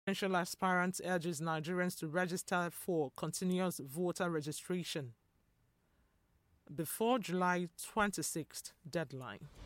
Presidential aspirant urges Nigerians to register for continuous voter registration before July 26th deadline.